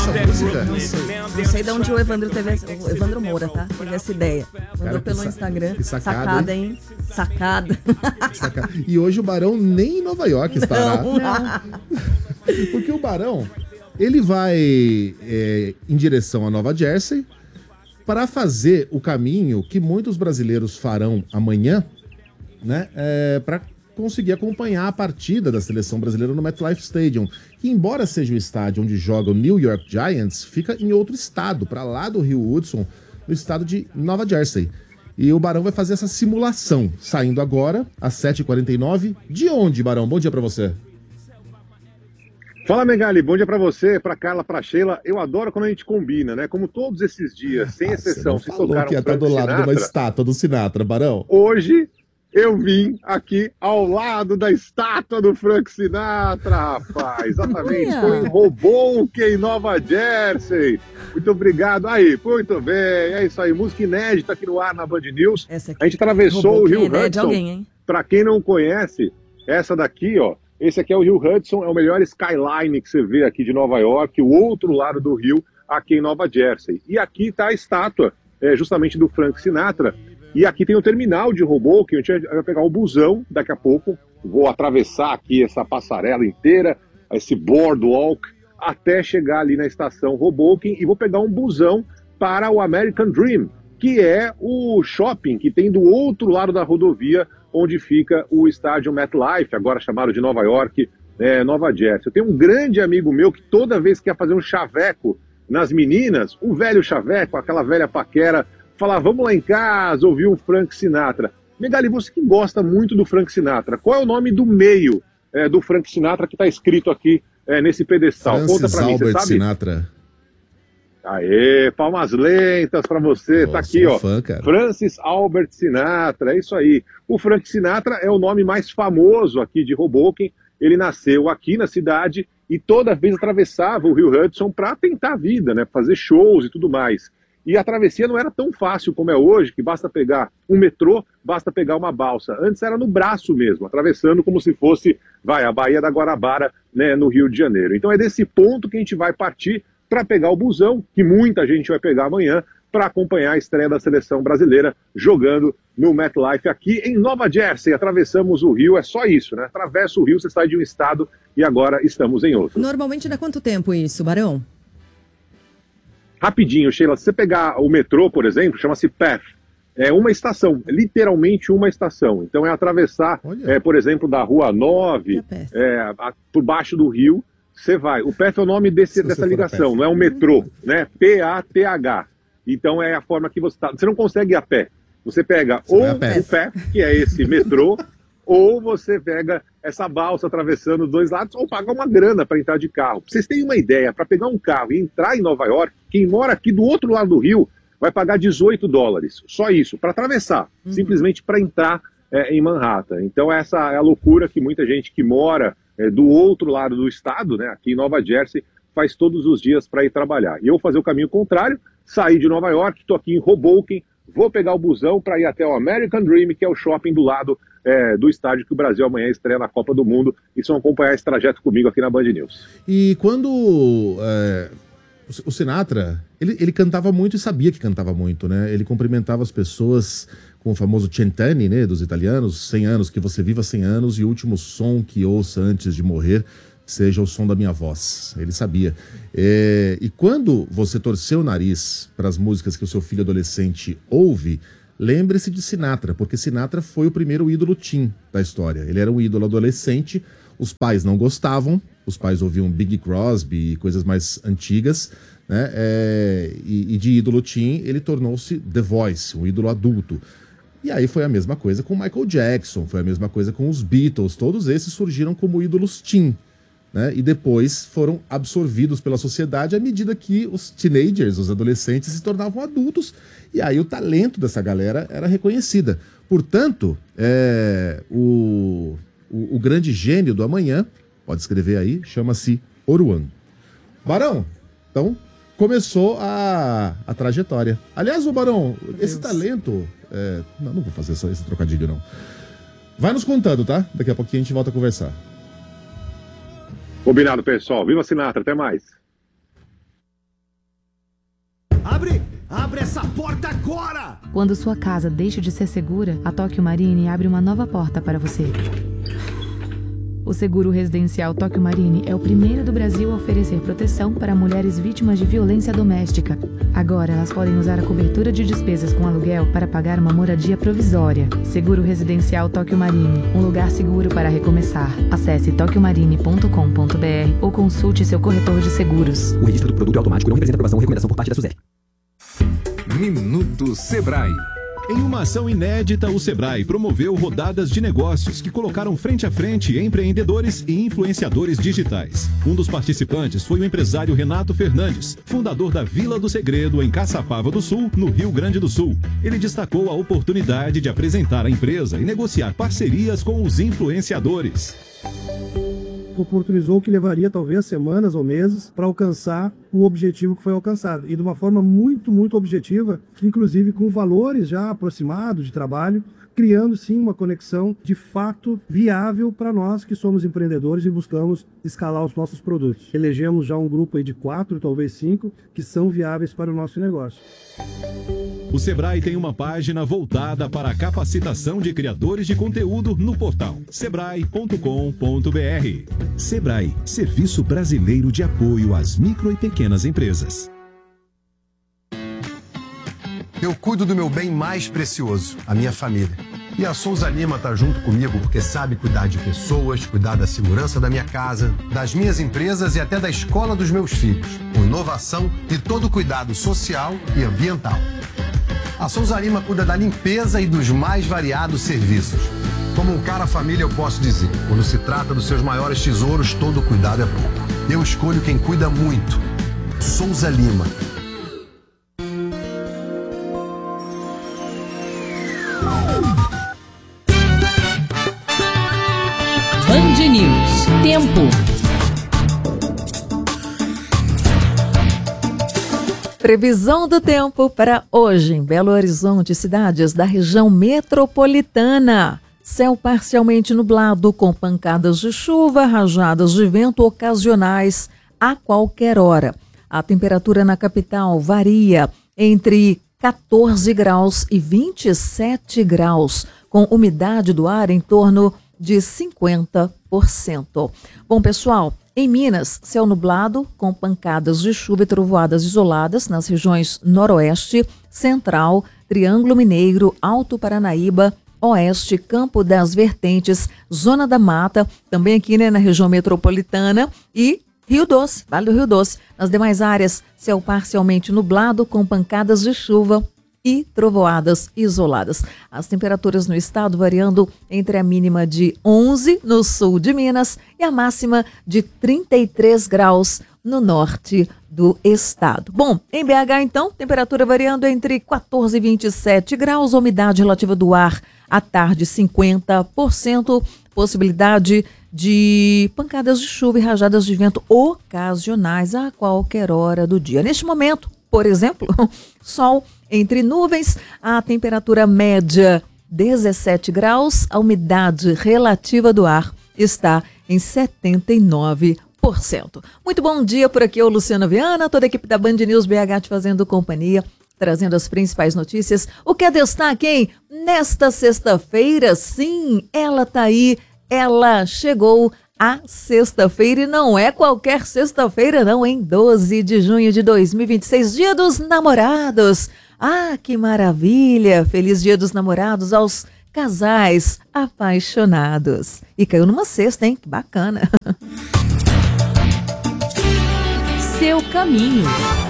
essa música? Não sei de onde o Evandro teve o Evandro Moura, tá? Teve essa ideia. Mandou pelo Instagram. Que sacada, hein? Sacada. E hoje o Barão nem em Nova York estará. Não. Porque o Barão, ele vai em direção a Nova Jersey para fazer o caminho que muitos brasileiros farão amanhã, né? Para conseguir acompanhar a partida da seleção brasileira no MetLife Stadium, que embora seja o estádio onde joga o New York Giants, fica em outro estado, para lá do Rio Hudson, no estado de Nova Jersey. E o Barão vai fazer essa simulação, saindo agora, às 7h49. De onde, Barão? Bom dia para você. Fala, Megali, bom dia pra você, pra Carla, pra Sheila. Eu adoro quando a gente combina, né? Como todos esses dias, sem exceção, se tocaram que ia estar do lado de uma estátua do Sinatra, Barão. Hoje eu vim aqui ao lado da estátua do Frank Sinatra, rapaz. Exatamente, estou em Hoboken, em Nova Jersey. Muito obrigado. Aí, muito bem, é isso aí. Música inédita aqui no ar na Band News. A gente atravessou o Rio Hudson. Pra quem não conhece, essa daqui, ó. Esse aqui é o Rio Hudson, é o melhor skyline que você vê aqui de Nova York, o outro lado do rio, aqui em Nova Jersey. E aqui está a estátua, justamente do Frank Sinatra. E aqui tem o terminal de Hoboken, a gente vai pegar o busão daqui a pouco. Vou atravessar aqui essa passarela inteira, esse boardwalk, até chegar ali na estação Hoboken e vou pegar um busão para o American Dream, que é o shopping que tem do outro lado da rodovia, onde fica o estádio MetLife, agora chamado de Nova York, Nova Jersey. Eu tenho um grande amigo meu que toda vez que ia fazer um chaveco nas meninas, o velho chaveco, aquela velha paquera, falava, vamos lá em casa, ouvir um Frank Sinatra. Megali, você que gosta muito do Frank Sinatra, qual é o nome do meio do Frank Sinatra que está escrito aqui nesse pedestal? Francis Conta pra mim, Albert você sabe? Sinatra. Aê, palmas lentas pra você, tá aqui, ó. Fã, cara. Francis Albert Sinatra, é isso aí. O Frank Sinatra é o nome mais famoso aqui de Hoboken. Ele nasceu aqui na cidade e toda vez atravessava o Rio Hudson para tentar a vida, né? Fazer shows e tudo mais. E a travessia não era tão fácil como é hoje, que basta pegar um metrô, basta pegar uma balsa. Antes era no braço mesmo, atravessando como se fosse, a Baía da Guarabara, né, no Rio de Janeiro. Então é desse ponto que a gente vai partir para pegar o busão, que muita gente vai pegar amanhã, para acompanhar a estreia da seleção brasileira jogando no MetLife aqui em Nova Jersey. Atravessamos o rio, é só isso, né? Atravessa o rio, você sai de um estado e agora estamos em outro. Normalmente dá quanto tempo isso, Barão? Rapidinho, Sheila, se você pegar o metrô, por exemplo, chama-se PATH, é uma estação, literalmente uma estação. Então é atravessar, por exemplo, da Rua 9, por baixo do rio, você vai. O PATH é o nome dessa ligação, não é um metrô, né? PATH. Então é a forma que você está. Você não consegue ir a pé. Você pega ou o PATH, que é esse metrô, ou você pega essa balsa atravessando os dois lados, ou paga uma grana para entrar de carro. Pra vocês terem uma ideia, para pegar um carro e entrar em Nova York, quem mora aqui do outro lado do rio vai pagar $18. Só isso, para atravessar, simplesmente para entrar em Manhattan. Então essa é a loucura que muita gente que mora do outro lado do estado, né, aqui em Nova Jersey, faz todos os dias para ir trabalhar. E eu vou fazer o caminho contrário, sair de Nova York, estou aqui em Hoboken, vou pegar o busão para ir até o American Dream, que é o shopping do lado do estádio que o Brasil amanhã estreia na Copa do Mundo, e vão acompanhar esse trajeto comigo aqui na Band News. E quando o Sinatra, ele cantava muito e sabia que cantava muito, né? Ele cumprimentava as pessoas com o famoso Cent'anni, né, dos italianos, 100 anos, que você viva 100 anos e o último som que ouça antes de morrer seja o som da minha voz. Ele sabia. E quando você torceu o nariz para as músicas que o seu filho adolescente ouve, lembre-se de Sinatra, porque Sinatra foi o primeiro ídolo teen da história. Ele era um ídolo adolescente, os pais não gostavam, os pais ouviam Bing Crosby e coisas mais antigas, né? E de ídolo teen ele tornou-se The Voice, um ídolo adulto. E aí foi a mesma coisa com Michael Jackson, foi a mesma coisa com os Beatles, todos esses surgiram como ídolos teen, né? E depois foram absorvidos pela sociedade à medida que os teenagers, os adolescentes, se tornavam adultos, e aí o talento dessa galera era reconhecida. Portanto, o grande gênio do amanhã, pode escrever aí, chama-se Oruan. Barão, então começou a trajetória. Aliás, o Barão, esse talento... não vou fazer esse trocadilho, não. Vai nos contando, tá? Daqui a pouquinho a gente volta a conversar. Combinado, pessoal. Viva Sinatra, até mais. Abre essa porta agora! Quando sua casa deixa de ser segura, a Tóquio Marine abre uma nova porta para você. O seguro residencial Tóquio Marine é o primeiro do Brasil a oferecer proteção para mulheres vítimas de violência doméstica. Agora elas podem usar a cobertura de despesas com aluguel para pagar uma moradia provisória. Seguro residencial Tóquio Marine, um lugar seguro para recomeçar. Acesse tokyomarine.com.br ou consulte seu corretor de seguros. O registro do produto é automático e não representa aprovação ou recomendação por parte da SUSEP. Minuto Sebrae. Em uma ação inédita, o Sebrae promoveu rodadas de negócios que colocaram frente a frente empreendedores e influenciadores digitais. Um dos participantes foi o empresário Renato Fernandes, fundador da Vila do Segredo, em Caçapava do Sul, no Rio Grande do Sul. Ele destacou a oportunidade de apresentar a empresa e negociar parcerias com os influenciadores. Oportunizou que levaria talvez semanas ou meses para alcançar o objetivo que foi alcançado. E de uma forma muito, muito objetiva, inclusive com valores já aproximados de trabalho, criando sim uma conexão de fato viável para nós que somos empreendedores e buscamos escalar os nossos produtos. Elegemos já um grupo aí de 4, talvez 5, que são viáveis para o nosso negócio. O Sebrae tem uma página voltada para a capacitação de criadores de conteúdo no portal sebrae.com.br. Sebrae, Serviço Brasileiro de Apoio às Micro e Pequenas Empresas. Eu cuido do meu bem mais precioso, a minha família. E a Souza Lima está junto comigo porque sabe cuidar de pessoas, cuidar da segurança da minha casa, das minhas empresas e até da escola dos meus filhos, com inovação e todo cuidado social e ambiental. A Souza Lima cuida da limpeza e dos mais variados serviços. Como um cara família, eu posso dizer, quando se trata dos seus maiores tesouros, todo cuidado é pouco. Eu escolho quem cuida muito. Souza Lima. Band News. Tempo. Previsão do tempo para hoje em Belo Horizonte, cidades da região metropolitana. Céu parcialmente nublado, com pancadas de chuva, rajadas de vento ocasionais a qualquer hora. A temperatura na capital varia entre 14 graus e 27 graus, com umidade do ar em torno de 50%. Bom, pessoal, em Minas, céu nublado, com pancadas de chuva e trovoadas isoladas nas regiões Noroeste, Central, Triângulo Mineiro, Alto Paranaíba, Oeste, Campo das Vertentes, Zona da Mata, também aqui, né, na região metropolitana e Rio Doce, Vale do Rio Doce. Nas demais áreas, céu parcialmente nublado, com pancadas de chuva e trovoadas isoladas. As temperaturas no estado variando entre a mínima de 11 no sul de Minas e a máxima de 33 graus no norte do estado. Bom, em BH então, temperatura variando entre 14 e 27 graus, umidade relativa do ar à tarde 50%, possibilidade de pancadas de chuva e rajadas de vento ocasionais a qualquer hora do dia. Neste momento, por exemplo, sol entre nuvens, a temperatura média 17 graus, a umidade relativa do ar está em 79%. Muito bom dia, por aqui é o Luciano Viana, toda a equipe da Band News BH te fazendo companhia, trazendo as principais notícias. O que é destaque, hein? Nesta sexta-feira, sim, ela tá aí, ela chegou a sexta-feira e não é qualquer sexta-feira não, hein? 12 de junho de 2026, Dia dos Namorados. Ah, que maravilha! Feliz Dia dos Namorados aos casais apaixonados. E caiu numa sexta, hein? Que bacana! Seu caminho.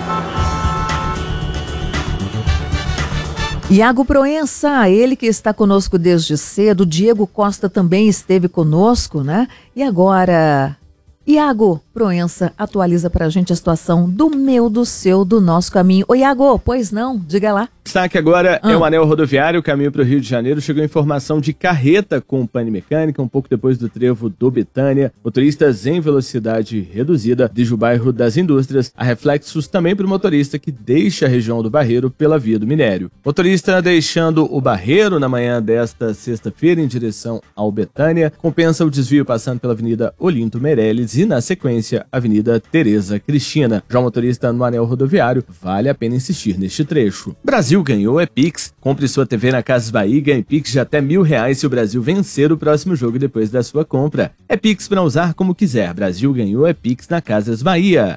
Iago Proença, ele que está conosco desde cedo, Diego Costa também esteve conosco, né? E agora, Iago Proença atualiza pra gente a situação do meu, do seu, do nosso caminho. Ô Iago, pois não, diga lá. Destaque agora é o anel rodoviário, o caminho para o Rio de Janeiro. Chegou a informação de carreta com pane mecânica, um pouco depois do trevo do Betânia. Motoristas em velocidade reduzida desde o bairro das Indústrias. Há reflexos também para o motorista que deixa a região do Barreiro pela via do Minério. Motorista deixando o Barreiro na manhã desta sexta-feira em direção ao Betânia. Compensa o desvio passando pela Avenida Olinto Meirelles e, na sequência, Avenida Tereza Cristina. Já o motorista no anel rodoviário, vale a pena insistir neste trecho. Brasil ganhou é Pix. Compre sua TV na Casas Bahia e ganhe Pix de até R$1.000 se o Brasil vencer o próximo jogo depois da sua compra. É Pix para usar como quiser. Brasil ganhou é Pix na Casas Bahia.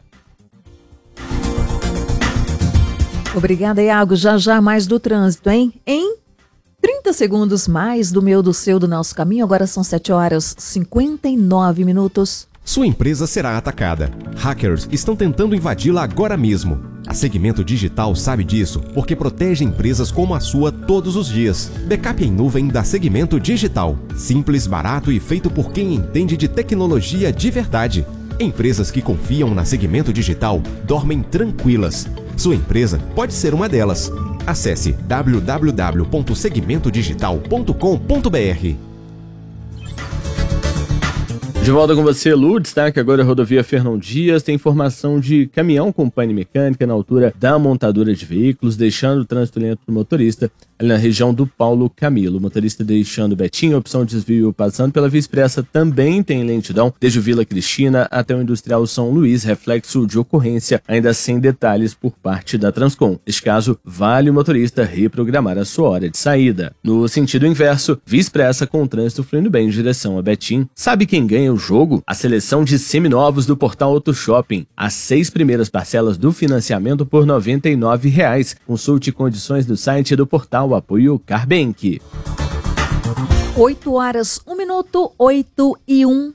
Obrigada, Iago. Já mais do trânsito, hein? Em 30 segundos mais do meu, do seu, do nosso caminho. Agora são 7h59. Sua empresa será atacada. Hackers estão tentando invadi-la agora mesmo. A Segmento Digital sabe disso porque protege empresas como a sua todos os dias. Backup em nuvem da Segmento Digital. Simples, barato e feito por quem entende de tecnologia de verdade. Empresas que confiam na Segmento Digital dormem tranquilas. Sua empresa pode ser uma delas. Acesse www.segmentodigital.com.br. De volta com você, Lu. Destaque agora a rodovia Fernão Dias. Tem informação de caminhão com pane mecânica na altura da montadora de veículos, deixando o trânsito lento do motorista ali na região do Paulo Camilo. O motorista deixando Betinho, opção de desvio passando pela Via Expressa também tem lentidão, desde o Vila Cristina até o Industrial São Luís, reflexo de ocorrência, ainda sem detalhes por parte da Transcom. Neste caso, vale o motorista reprogramar a sua hora de saída. No sentido inverso, Via Expressa com o trânsito fluindo bem em direção a Betim. Sabe quem ganha o jogo? A seleção de seminovos do portal Auto Shopping. As 6 primeiras parcelas do financiamento por R$ 99,00. Consulte condições do site do portal Apoio Carbank. 8h01, 8h01.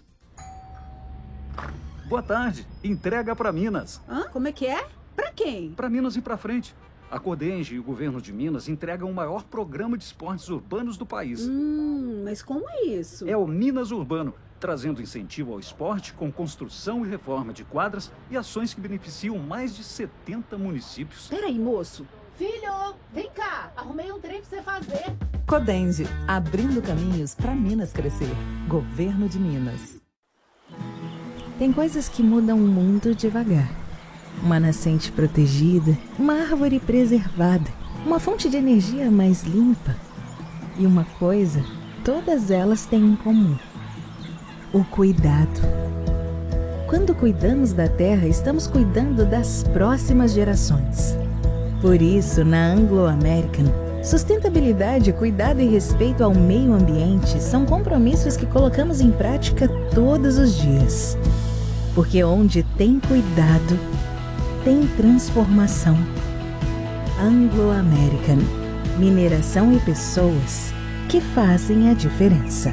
Boa tarde. Entrega para Minas. Hã? Como é que é? Para quem? Para Minas e para frente. A Codenge e o governo de Minas entregam o maior programa de esportes urbanos do país. Mas como é isso? É o Minas Urbano, trazendo incentivo ao esporte com construção e reforma de quadras e ações que beneficiam mais de 70 municípios. Peraí, moço. Filho, vem cá. Arrumei um trem pra você fazer. Codenge, abrindo caminhos para Minas crescer. Governo de Minas. Tem coisas que mudam o mundo devagar. Uma nascente protegida, uma árvore preservada, uma fonte de energia mais limpa. E uma coisa, todas elas têm em comum: o cuidado. Quando cuidamos da terra, estamos cuidando das próximas gerações. Por isso, na Anglo American, sustentabilidade, cuidado e respeito ao meio ambiente são compromissos que colocamos em prática todos os dias. Porque onde tem cuidado, tem transformação. Anglo American, mineração e pessoas que fazem a diferença.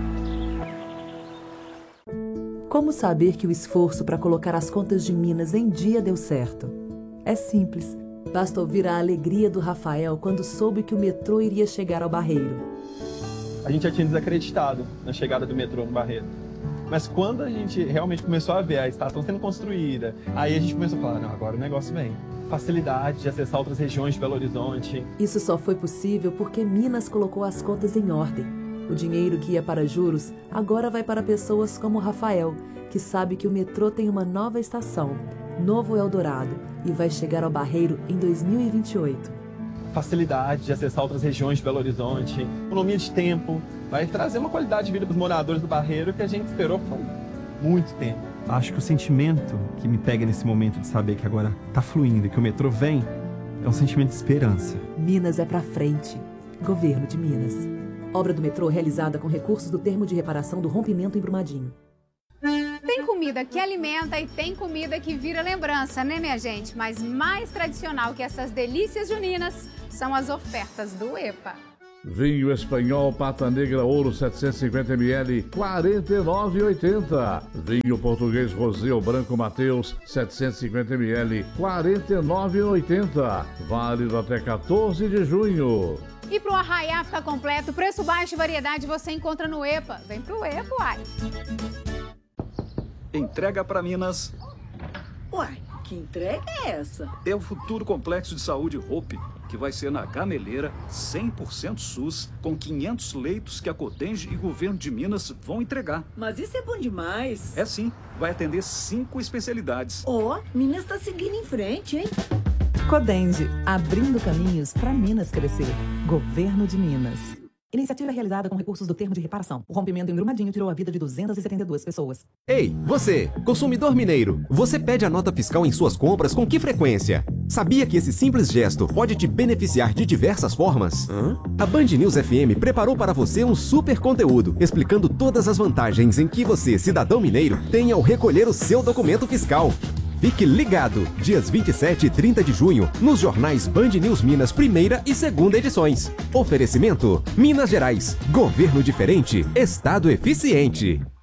Como saber que o esforço para colocar as contas de Minas em dia deu certo? É simples. Basta ouvir a alegria do Rafael quando soube que o metrô iria chegar ao Barreiro. A gente já tinha desacreditado na chegada do metrô no Barreiro. Mas quando a gente realmente começou a ver a estação sendo construída, aí a gente começou a falar, não, agora o negócio vem. Facilidade de acessar outras regiões de Belo Horizonte. Isso só foi possível porque Minas colocou as contas em ordem. O dinheiro que ia para juros agora vai para pessoas como o Rafael, que sabe que o metrô tem uma nova estação, Novo Eldorado, e vai chegar ao Barreiro em 2028. Facilidade de acessar outras regiões de Belo Horizonte, economia de tempo, vai trazer uma qualidade de vida para os moradores do Barreiro que a gente esperou por muito tempo. Acho que o sentimento que me pega nesse momento de saber que agora está fluindo e que o metrô vem, é um sentimento de esperança. Minas é pra frente. Governo de Minas. Obra do metrô realizada com recursos do termo de reparação do rompimento em Brumadinho. Tem comida que alimenta e tem comida que vira lembrança, né, minha gente? Mas mais tradicional que essas delícias juninas são as ofertas do EPA. Vinho espanhol Pata Negra Ouro 750 ml, R$ 49,80. Vinho português Rosé Branco Mateus 750 ml, R$ 49,80. Válido até 14 de junho. E para o arraiá ficar completo, preço baixo e variedade você encontra no EPA. Vem pro EPA, uai. Entrega para Minas. Uai, Que entrega é essa? É o futuro complexo de saúde Hope, que vai ser na Gameleira, 100% SUS, com 500 leitos que a Codenji e governo de Minas vão entregar. Mas isso é bom demais. É sim, vai atender 5 especialidades. Ó, Minas tá seguindo em frente, hein? Codenji, abrindo caminhos para Minas crescer. Governo de Minas. Iniciativa realizada com recursos do termo de reparação. O rompimento em Brumadinho tirou a vida de 272 pessoas. Ei, você, consumidor mineiro, você pede a nota fiscal em suas compras com que frequência? Sabia que esse simples gesto pode te beneficiar de diversas formas? A Band News FM preparou para você um super conteúdo, explicando todas as vantagens em que você, cidadão mineiro, tem ao recolher o seu documento fiscal. Fique ligado, dias 27 e 30 de junho, nos jornais Band News Minas, primeira e segunda edições. Oferecimento, Minas Gerais, governo diferente, estado eficiente.